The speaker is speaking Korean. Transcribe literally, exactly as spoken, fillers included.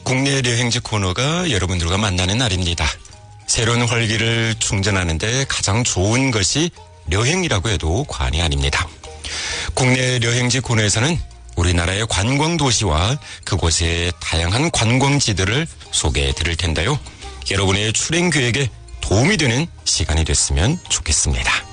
국내 여행지 코너가 여러분들과 만나는 날입니다. 새로운 활기를 충전하는데 가장 좋은 것이 여행이라고 해도 과언이 아닙니다. 국내 여행지 코너에서는 우리나라의 관광도시와 그곳의 다양한 관광지들을 소개해 드릴 텐데요. 여러분의 출행 계획에 도움이 되는 시간이 됐으면 좋겠습니다.